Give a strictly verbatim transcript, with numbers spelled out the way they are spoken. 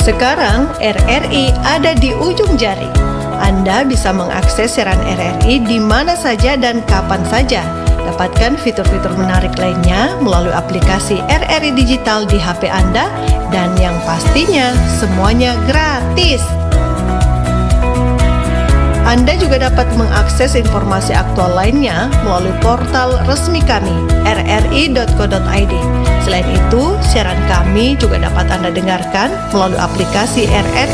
Sekarang R R I ada di ujung jari. Anda bisa mengakses siaran R R I di mana saja dan kapan saja. Dapatkan fitur-fitur menarik lainnya melalui aplikasi R R I Digital di H P Anda, dan yang pastinya semuanya gratis. Anda juga dapat mengakses informasi aktual lainnya melalui portal resmi kami, r r i dot co dot i d. Selain itu, siaran kami juga dapat Anda dengarkan melalui aplikasi R R